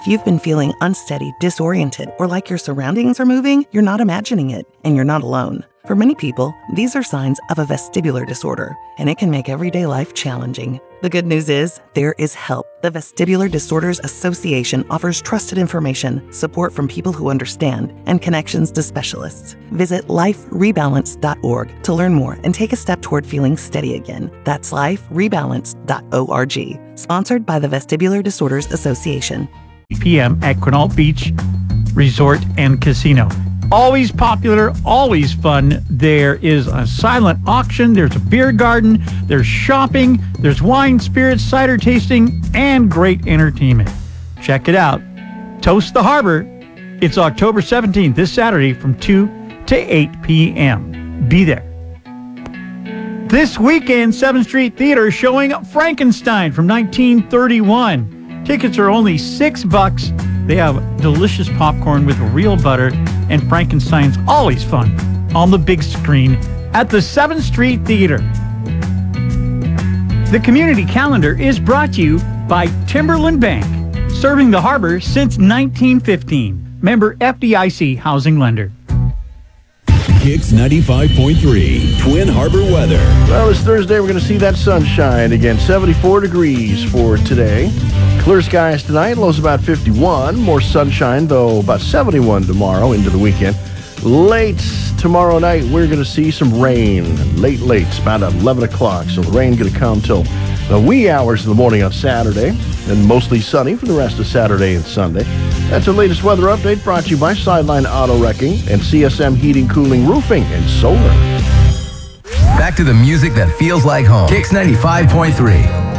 If you've been feeling unsteady, disoriented, or like your surroundings are moving, you're not imagining it, and you're not alone. For many people, these are signs of a vestibular disorder, and it can make everyday life challenging. The good news is, there is help. The Vestibular Disorders Association offers trusted information, support from people who understand, and connections to specialists. Visit liferebalance.org to learn more and take a step toward feeling steady again. That's liferebalance.org. Sponsored by the Vestibular Disorders Association. p.m. at Quinault Beach Resort and Casino. Always popular, always fun. There is a silent auction, there's a beer garden, there's shopping, there's wine, spirits, cider tasting, and great entertainment. Check it out. Toast the Harbor. It's October 17th, this Saturday from 2 to 8 p.m. Be there. This weekend, 7th Street Theater is showing Frankenstein from 1931. Tickets are only $6. They have delicious popcorn with real butter, and Frankenstein's always fun on the big screen at the 7th Street Theater. The community calendar is brought to you by Timberland Bank, serving the harbor since 1915. Member FDIC housing lender. Kicks 95.3, Twin Harbor weather. Well, this Thursday we're going to see that sunshine again. 74 degrees for today. Clear skies tonight, lows about 51. More sunshine, though, about 71 tomorrow into the weekend. Late tomorrow night, we're going to see some rain. Late, about 11 o'clock. So the rain going to come till the wee hours of the morning on Saturday. And mostly sunny for the rest of Saturday and Sunday. That's the latest weather update brought to you by Sideline Auto Wrecking and CSM Heating, Cooling, Roofing, and Solar. Back to the music that feels like home. Kicks 95.3.